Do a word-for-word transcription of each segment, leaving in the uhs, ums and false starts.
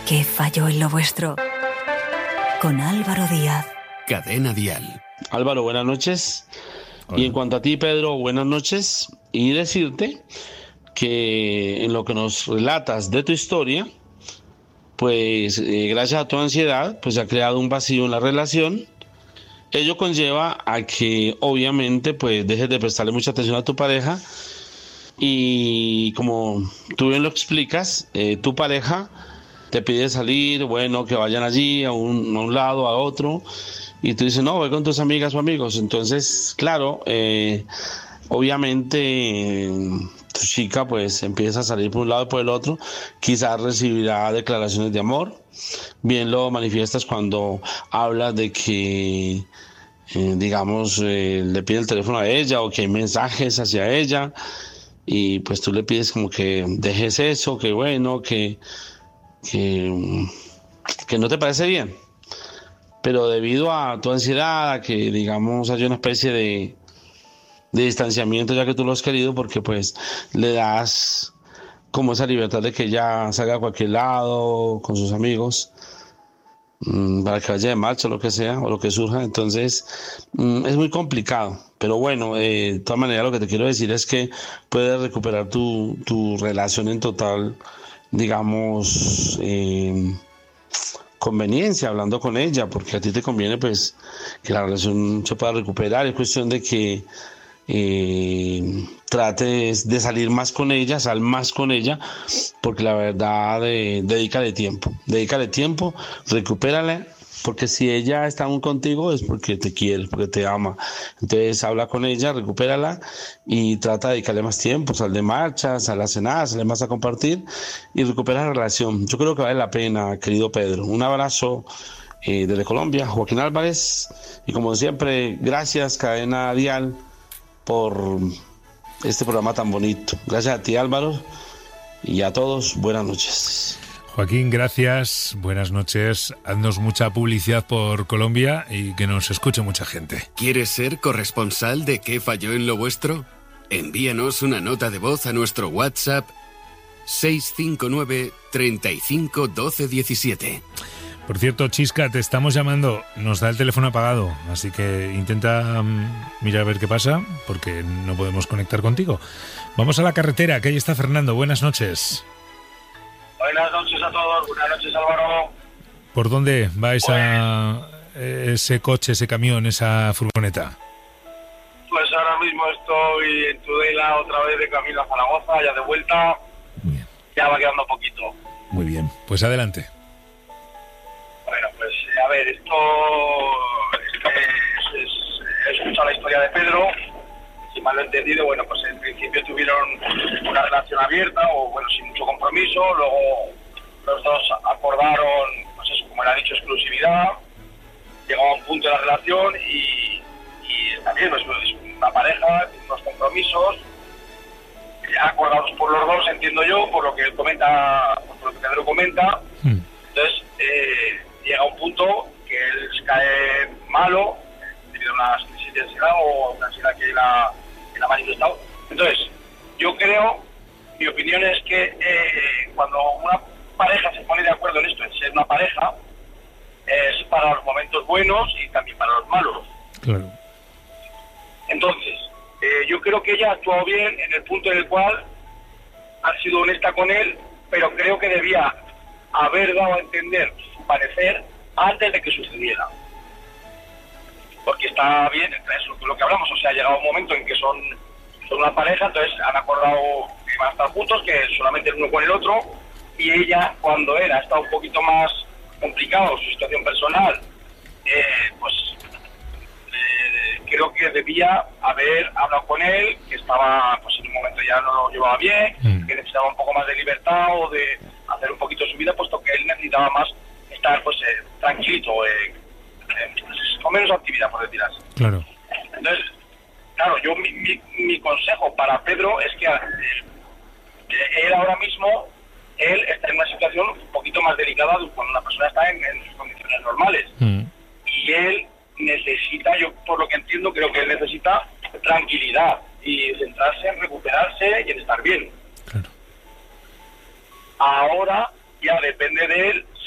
¿Qué falló en lo vuestro? Con Álvaro Díaz. Cadena Dial. Álvaro, buenas noches. Hola. Y en cuanto a ti, Pedro, buenas noches. Y decirte que en lo que nos relatas de tu historia, pues eh, gracias a tu ansiedad, pues se ha creado un vacío en la relación. Ello conlleva a que obviamente pues dejes de prestarle mucha atención a tu pareja y como tú bien lo explicas, eh, tu pareja te pide salir, bueno, que vayan allí a un, a un lado, a otro, y tú dices, no, voy con tus amigas o amigos. Entonces, claro, eh, obviamente eh, tu chica pues empieza a salir por un lado y por el otro, quizás recibirá declaraciones de amor, bien lo manifiestas cuando hablas de que, eh, digamos, eh, le pide el teléfono a ella o que hay mensajes hacia ella, y pues tú le pides como que dejes eso, que bueno, que... Que, que no te parece bien, pero debido a tu ansiedad, a que digamos hay una especie de, de distanciamiento ya que tú lo has querido, porque pues le das como esa libertad de que ella salga a cualquier lado con sus amigos mmm, para que vaya de marcha o lo que sea o lo que surja. Entonces mmm, es muy complicado, pero bueno, eh, de todas maneras lo que te quiero decir es que puedes recuperar tu, tu relación en total, digamos, eh, conveniencia hablando con ella, porque a ti te conviene pues que la relación se pueda recuperar. Es cuestión de que eh, trates de salir más con ella, sal más con ella, porque la verdad, eh, dedícale tiempo, dedícale tiempo, recupérala. Porque si ella está aún contigo es porque te quiere, porque te ama. Entonces habla con ella, recupérala y trata de dedicarle más tiempo, sal de marcha, sal a cenar, sal más a compartir y recupera la relación. Yo creo que vale la pena, querido Pedro. Un abrazo eh, desde Colombia, Joaquín Álvarez. Y como siempre, gracias Cadena Dial por este programa tan bonito. Gracias a ti, Álvaro, y a todos, buenas noches. Joaquín, gracias, buenas noches. Haznos mucha publicidad por Colombia y que nos escuche mucha gente. ¿Quieres ser corresponsal de ¿Qué falló en lo vuestro? Envíanos una nota de voz a nuestro WhatsApp seis cinco nueve, treinta y cinco, doce, diecisiete. Por cierto, Chisca, te estamos llamando, nos da el teléfono apagado, así que intenta um, mirar a ver qué pasa, porque no podemos conectar contigo. Vamos a la carretera, que ahí está Fernando, buenas noches. Buenas noches a todos, buenas noches Álvaro. ¿Por dónde va esa, ese coche, ese camión, esa furgoneta? Pues ahora mismo estoy en Tudela otra vez de camino a Zaragoza, ya de vuelta. Muy bien. Ya va quedando poquito. Muy bien, pues adelante. Bueno, pues a ver, esto es que es, es, he escuchado la historia de Pedro. Si mal lo he entendido, bueno, pues en principio tuvieron una relación abierta o, bueno, sin mucho compromiso. Luego los dos acordaron, pues eso, como le ha dicho, exclusividad. Llegó a un punto de la relación y, y está bien, pues, es una pareja, unos compromisos acordados por los dos, entiendo yo, por lo que él comenta, por lo que Pedro comenta. Mm. Entonces, eh, llega un punto que él cae malo debido a una crisis de ansiedad o una ansiedad que la la manifestado. Entonces, yo creo, mi opinión es que eh, cuando una pareja se pone de acuerdo en esto, en ser una pareja, es para los momentos buenos y también para los malos. Claro. Entonces, eh, yo creo que ella ha actuado bien en el punto en el cual ha sido honesta con él, pero creo que debía haber dado a entender su parecer antes de que sucediera. Porque está bien, eso es lo que hablamos, o sea, ha llegado un momento en que son, son una pareja, entonces han acordado que van a estar juntos, que solamente el uno con el otro, y ella, cuando era, está un poquito más complicado su situación personal, eh, pues eh, creo que debía haber hablado con él, que estaba, pues en un momento ya no lo llevaba bien, mm. que necesitaba un poco más de libertad o de hacer un poquito su vida, puesto que él necesitaba más estar, pues, eh, tranquilito, eh, con menos actividad, por decir así. Claro. Entonces, claro, yo mi, mi, mi consejo para Pedro es que él, él ahora mismo, él está en una situación un poquito más delicada cuando una persona está en, en sus condiciones normales. Mm. Y él necesita, yo por lo que entiendo, creo que él necesita tranquilidad y centrarse en recuperarse y en estar bien. Claro. Ahora ya depende de él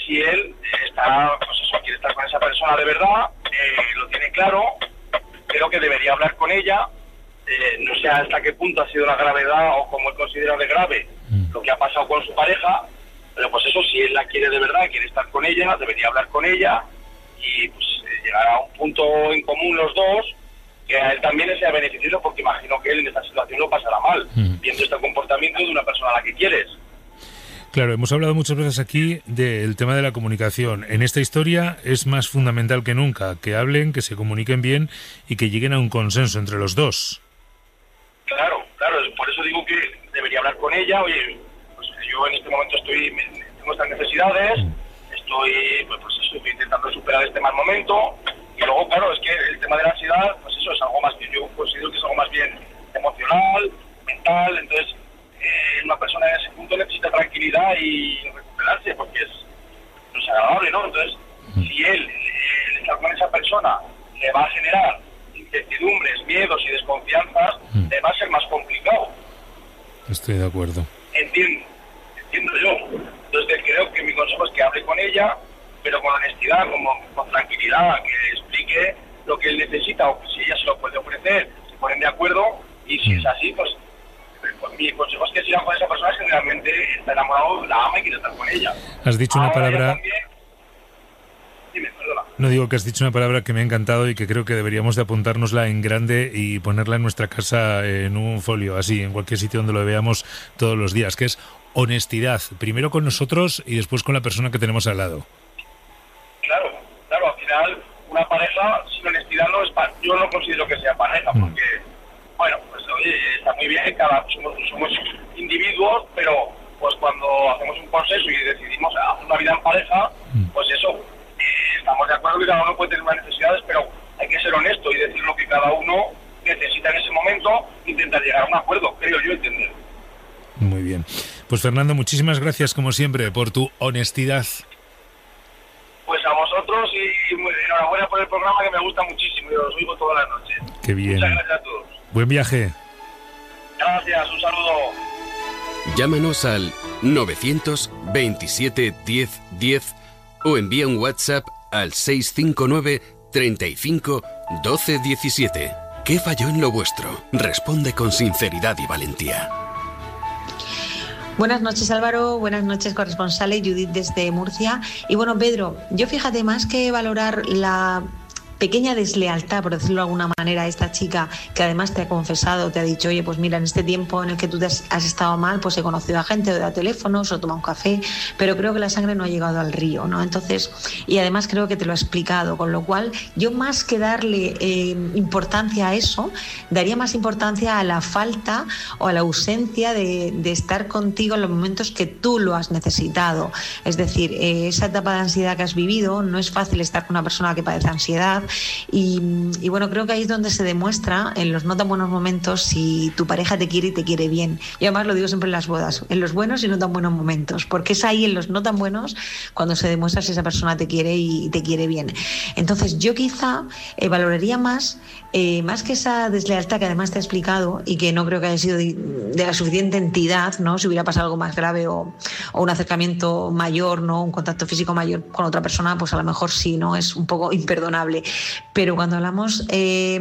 si él está, pues eso, quiere estar con esa persona de verdad, eh, lo tiene claro, creo que debería hablar con ella, eh, no sé hasta qué punto ha sido la gravedad o como él considera de grave lo que ha pasado con su pareja, pero pues eso, si él la quiere de verdad, quiere estar con ella, debería hablar con ella y pues eh, llegar a un punto en común los dos, que a él también le sea beneficioso, porque imagino que él en esta situación lo pasará mal, mm. viendo este comportamiento de una persona a la que quieres. Claro, hemos hablado muchas veces aquí del tema de la comunicación. En esta historia es más fundamental que nunca que hablen, que se comuniquen bien y que lleguen a un consenso entre los dos. Claro, claro, por eso digo que debería hablar con ella. Oye, pues yo en este momento estoy tengo estas necesidades, estoy pues, pues eso, estoy intentando superar este mal momento, y luego, claro, es que el tema de la ansiedad, pues eso es algo más que yo considero que es algo más bien emocional, mental. Entonces Eh, una persona en ese punto necesita tranquilidad y recuperarse, porque es, no es agradable, ¿no? Entonces, mm. si él, el estar con esa persona, le va a generar incertidumbres, miedos y desconfianzas, mm. le va a ser más complicado. Estoy de acuerdo. Entiendo, entiendo yo. Entonces, creo que mi consejo es que hable con ella, pero con honestidad, como, con tranquilidad, que explique lo que él necesita, o si ella se lo puede ofrecer, se ponen de acuerdo, y si mm. es así, pues mi consejo es que sigan con esa persona que realmente está enamorado, la ama y quiere estar con ella. Has dicho una Ahora palabra... También... Dime, perdona. No, digo que has dicho una palabra que me ha encantado y que creo que deberíamos de apuntárnosla en grande y ponerla en nuestra casa en un folio, así, en cualquier sitio donde lo veamos todos los días, que es honestidad. Primero con nosotros y después con la persona que tenemos al lado. Claro, claro, al final una pareja sin honestidad no es pa- yo no considero que sea pareja, mm. porque... Bueno, pues oye, está muy bien, cada somos, somos individuos, pero pues cuando hacemos un consenso y decidimos hacer una vida en pareja, pues eso, eh, estamos de acuerdo que cada uno puede tener unas necesidades, pero hay que ser honesto y decir lo que cada uno necesita en ese momento, intentar llegar a un acuerdo, creo yo entender. Muy bien. Pues Fernando, muchísimas gracias como siempre por tu honestidad. Pues a vosotros y enhorabuena por el programa, que me gusta muchísimo y os oigo todas las noches. Qué bien. Muchas gracias a todos. Buen viaje. Gracias, un saludo. Llámanos al novecientos veintisiete diez diez o envía un WhatsApp al seiscientos cincuenta y nueve treinta y cinco doce diecisiete. ¿Qué falló en lo vuestro? Responde con sinceridad y valentía. Buenas noches, Álvaro. Buenas noches, corresponsales. Judith desde Murcia. Y bueno, Pedro, yo fíjate, más que valorar la pequeña deslealtad, por decirlo de alguna manera, a esta chica que además te ha confesado, te ha dicho, oye, pues mira, en este tiempo en el que tú te has, has estado mal, pues he conocido a gente, he dado teléfonos, o he tomado un café, pero creo que la sangre no ha llegado al río, ¿no? Entonces, y además creo que te lo he explicado, con lo cual yo, más que darle eh, importancia a eso, daría más importancia a la falta o a la ausencia de, de estar contigo en los momentos que tú lo has necesitado. Es decir, eh, esa etapa de ansiedad que has vivido, no es fácil estar con una persona que padece ansiedad. Y, y bueno, creo que ahí es donde se demuestra en los no tan buenos momentos si tu pareja te quiere y te quiere bien. Y además lo digo siempre en las bodas, en los buenos y no tan buenos momentos, porque es ahí en los no tan buenos cuando se demuestra si esa persona te quiere y te quiere bien. Entonces yo quizá eh, valoraría más eh, más que esa deslealtad que además te he explicado y que no creo que haya sido de, de la suficiente entidad, ¿no? Si hubiera pasado algo más grave o, o un acercamiento mayor, ¿no? Un contacto físico mayor con otra persona, pues a lo mejor sí, ¿no? Es un poco imperdonable. Pero cuando hablamos, eh,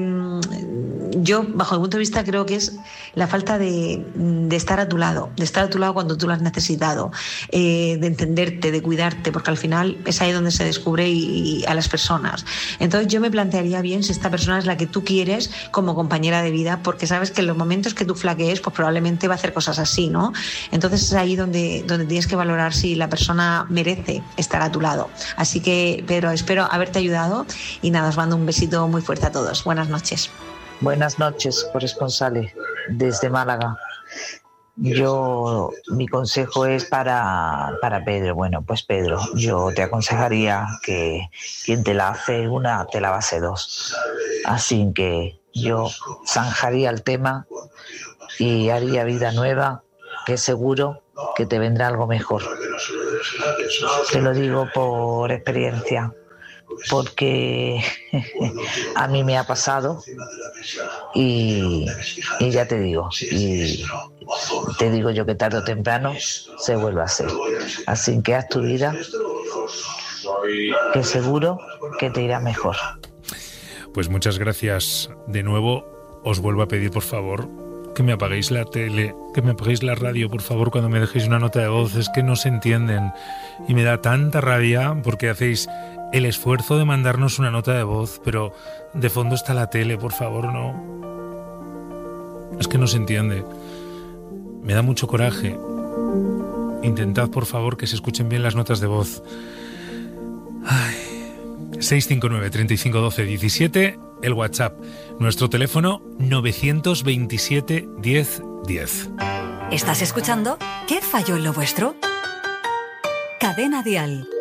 yo bajo mi punto de vista creo que es la falta de, de estar a tu lado, de estar a tu lado cuando tú lo has necesitado, eh, de entenderte, de cuidarte, porque al final es ahí donde se descubre y, y a las personas. Entonces yo me plantearía bien si esta persona es la que tú quieres como compañera de vida, porque sabes que en los momentos que tú flaquees, pues probablemente va a hacer cosas así, ¿no? Entonces es ahí donde, donde tienes que valorar si la persona merece estar a tu lado. Así que, Pedro, espero haberte ayudado y nada, os mando un besito muy fuerte a todos. Buenas noches. Buenas noches, corresponsales desde Málaga. Yo, mi consejo es para, para Pedro. Bueno, pues Pedro, yo te aconsejaría que quien te la hace una, te la hace dos. Así que yo zanjaría el tema y haría vida nueva, que seguro que te vendrá algo mejor. Te lo digo por experiencia, porque a mí me ha pasado y, y ya te digo, y te digo yo que tarde o temprano se vuelve a hacer. Así que haz tu vida que seguro que te irá mejor. Pues muchas gracias. De nuevo, os vuelvo a pedir, por favor, que me apaguéis la tele, que me apaguéis la radio, por favor, cuando me dejéis una nota de voz. Es que no se entienden. Y me da tanta rabia porque hacéis el esfuerzo de mandarnos una nota de voz, pero de fondo está la tele, por favor, no. Es que no se entiende. Me da mucho coraje. Intentad, por favor, que se escuchen bien las notas de voz. Ay. seis cinco nueve, treinta y cinco, doce, diecisiete, el WhatsApp. Nuestro teléfono nueve dos siete, diez, diez. ¿Estás escuchando? ¿Qué falló en lo vuestro? Cadena Dial.